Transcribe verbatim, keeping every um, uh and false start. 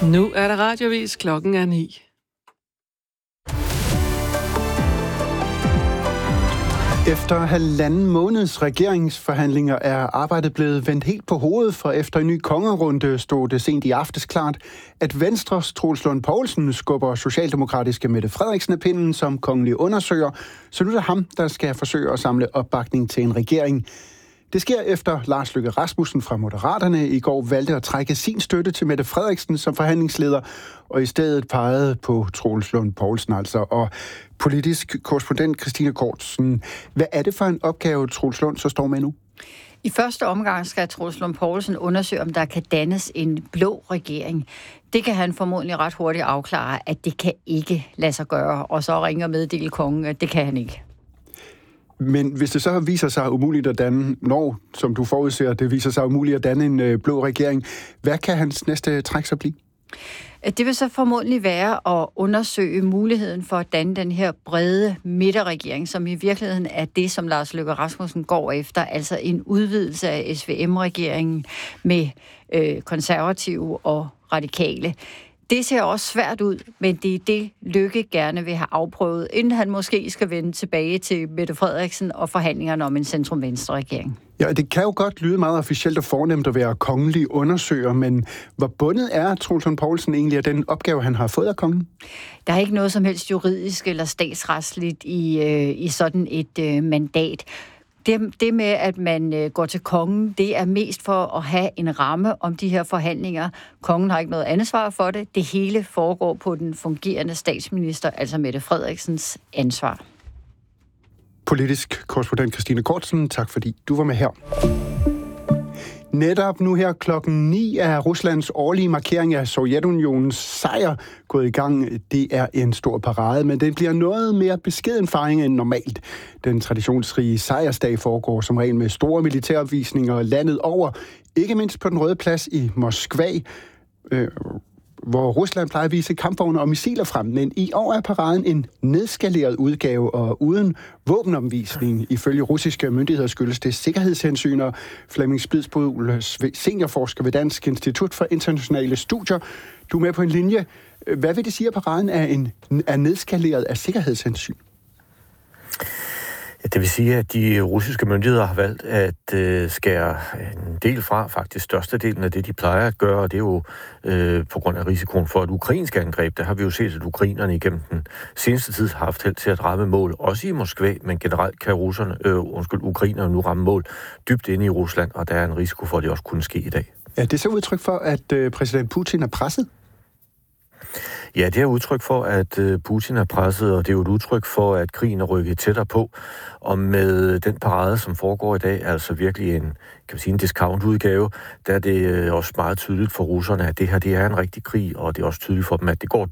Nu er der radiovis, klokken er ni. Efter halvanden måneds regeringsforhandlinger er arbejdet blevet vendt helt på hovedet, for efter en ny kongerunde stod det sent i aftes klart, at Venstres Troels Lund Poulsen skubber socialdemokratiske Mette Frederiksen af pinden som kongelig undersøger, så nu er det ham, der skal forsøge at samle opbakning til en regering. Det sker efter Lars Løkke Rasmussen fra Moderaterne i går valgte at trække sin støtte til Mette Frederiksen som forhandlingsleder, og i stedet pegede på Troels Lund Poulsen altså. Og politisk korrespondent Christine Kortsen, hvad er det for en opgave, Troels Lund så står med nu? I første omgang skal Troels Lund Poulsen undersøge, om der kan dannes en blå regering. Det kan han formodentlig ret hurtigt afklare, at det kan ikke lade sig gøre, og så ringer meddele kongen, at det kan han ikke. Men hvis det så viser sig umuligt at danne, når, som du forudser, det viser sig umuligt at danne en øh, blå regering, hvad kan hans næste træk så blive? Det vil så formodentlig være at undersøge muligheden for at danne den her brede midterregering, som i virkeligheden er det, som Lars Løkke Rasmussen går efter, altså en udvidelse af S V M-regeringen med øh, konservative og radikale. Det ser også svært ud, men det er det, Løkke gerne vil have afprøvet, inden han måske skal vende tilbage til Mette Frederiksen og forhandlingerne om en centrum-venstre-regering. Ja, det kan jo godt lyde meget officielt og fornemt at være kongelig undersøger, men hvor bundet er Troels Lund Poulsen egentlig af den opgave, han har fået af kongen? Der er ikke noget som helst juridisk eller statsretsligt i, øh, i sådan et øh, mandat. Det, det med, at man øh, går til kongen, det er mest for at have en ramme om de her forhandlinger. Kongen har ikke noget ansvar for det. Det hele foregår på den fungerende statsminister, altså Mette Frederiksens ansvar. Politisk korrespondent Christine Kortsen, tak fordi du var med her. Netop nu her klokken ni er Ruslands årlige markering af Sovjetunionens sejr gået i gang. Det er en stor parade, men det bliver noget mere beskeden fejring end normalt. Den traditionsrige sejrsdag foregår som regel med store militæropvisninger landet over, ikke mindst på den Røde Plads i Moskva, øh, hvor Rusland plejer at vise kampvogne og missiler frem, men i år er paraden en nedskaleret udgave og uden våbenomvisning. Ifølge russiske myndigheder skyldes det sikkerhedshensyn, og Flemming Spidsbol, seniorforsker ved Dansk Institut for Internationale Studier. Du er med på en linje. Hvad vil det sige, at paraden er, en, er nedskaleret af sikkerhedshensyn? Det vil sige, at de russiske myndigheder har valgt at øh, skære en del fra, faktisk størstedelen af det, de plejer at gøre, og det er jo øh, på grund af risikoen for et ukrainsk angreb. Der har vi jo set, at ukrainerne igennem den seneste tid har haft held til at ramme mål, også i Moskva, men generelt kan russerne, øh, undskyld, ukrainerne nu ramme mål dybt inde i Rusland, og der er en risiko for, at det også kunne ske i dag. Ja, det er så udtryk for, at øh, præsident Putin er presset? Ja, det er udtryk for, at Putin er presset, og det er jo et udtryk for, at krigen er rykket tættere på. Og med den parade, som foregår i dag, er altså virkelig en, kan man sige, en discount-udgave, der er det også meget tydeligt for russerne, at det her det er en rigtig krig, og det er også tydeligt for dem, at det går